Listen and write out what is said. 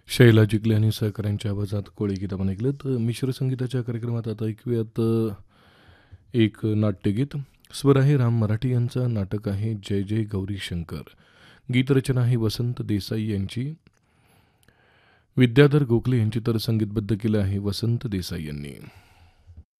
शैला जिंकले आणि सहकाऱ्यांच्या आवाजात कोळी गीत आपण ऐकलं. तर मिश्र संगीताच्या कार्यक्रमात आता ऐकूयात एक नाट्यगीत. स्वर आहे राम मराठी यांचा, नाटक आहे जय जय गौरी शंकर. गीतरचना आहे वसंत देसाई यांची, विद्याधर गोखले यांची, तर संगीतबद्ध केलं आहे वसंत देसाई यांनी.